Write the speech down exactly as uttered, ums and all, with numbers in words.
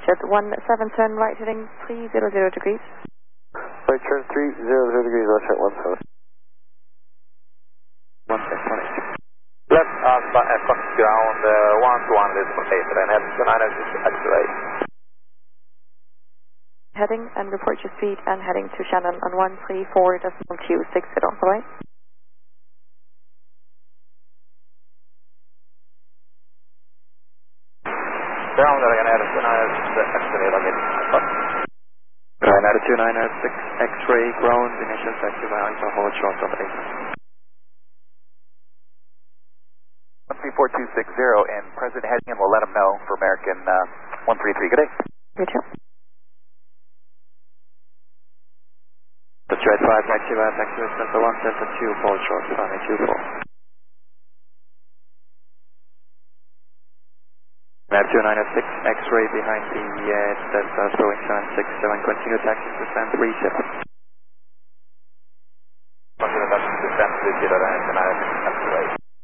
Good. one seven seven, right heading three hundred degrees. Right turn three hundred degrees, left at one seven. one seven one eight. Left Alpha F on ground, uh, one to one decimal eight, and head to nine oh six, accelerate. Heading and report your speed and heading to Shannon on one three four decimal two six zero, alright? Ground, again, head to nine oh six, accelerate again. Right, attitude nine oh six, X-ray, ground, initial taxi by Alpha, hold short of eight. one three four two six zero, and President heading in, we'll let him know for American uh, one three three. Good day. You too. Straight five, taxi by taxi with Delta one, Delta two, hold short, runway two four. Attitude nine oh six, X-ray behind the uh, Delta, Boeing seven six seven, continue taxi to stand three zero. Continue taxi to stand three zero, and nine oh six.